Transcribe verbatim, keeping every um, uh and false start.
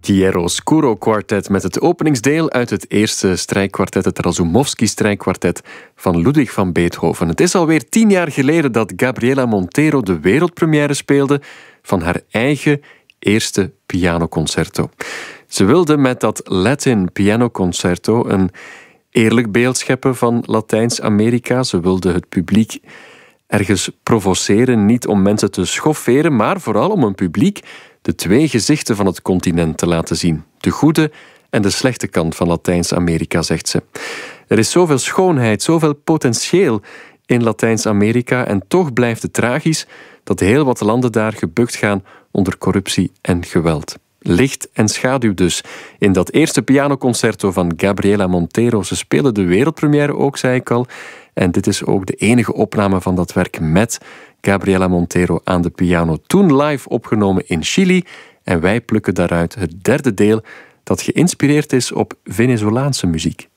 Chiaroscuro Quartet met het openingsdeel uit het eerste strijkkwartet, het Razumovsky-strijkkwartet van Ludwig van Beethoven. Het is alweer tien jaar geleden dat Gabriela Montero de wereldpremière speelde van haar eigen eerste pianoconcerto. Ze wilde met dat Latin pianoconcerto een eerlijk beeld scheppen van Latijns-Amerika. Ze wilde het publiek ergens provoceren, niet om mensen te schofferen, maar vooral om een publiek de twee gezichten van het continent te laten zien. De goede en de slechte kant van Latijns-Amerika, zegt ze. Er is zoveel schoonheid, zoveel potentieel in Latijns-Amerika en toch blijft het tragisch dat heel wat landen daar gebukt gaan onder corruptie en geweld. Licht en schaduw dus. In dat eerste pianoconcerto van Gabriela Montero. Ze spelen de wereldpremière ook, zei ik al. En dit is ook de enige opname van dat werk met Gabriela Montero aan de piano. Toen live opgenomen in Chili. En wij plukken daaruit het derde deel dat geïnspireerd is op Venezolaanse muziek.